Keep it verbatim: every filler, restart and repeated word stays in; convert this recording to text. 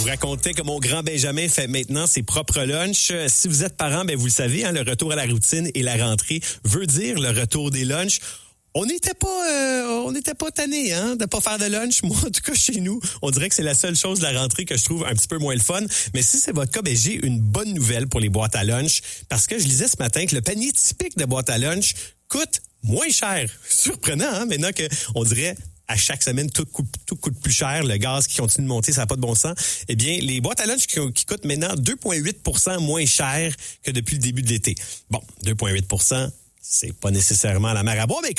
racontais que mon grand Benjamin fait maintenant ses propres lunchs. Si vous êtes parent, ben vous le savez, hein, le retour à la routine et la rentrée veut dire le retour des lunchs. On n'était pas, euh, on n'était pas tannés, hein, de pas faire de lunch. Moi, en tout cas, chez nous, on dirait que c'est la seule chose de la rentrée que je trouve un petit peu moins le fun. Mais si c'est votre cas, ben j'ai une bonne nouvelle pour les boîtes à lunch, parce que je lisais ce matin que le panier typique de boîte à lunch coûte moins cher. Surprenant, hein, maintenant que on dirait à chaque semaine, tout coûte, tout coûte plus cher. Le gaz qui continue de monter, ça n'a pas de bon sens. Eh bien, les boîtes à lunch qui, qui coûtent maintenant deux virgule huit pour cent moins cher que depuis le début de l'été. Bon, deux virgule huit pour cent, c'est pas nécessairement la mer à boire, mais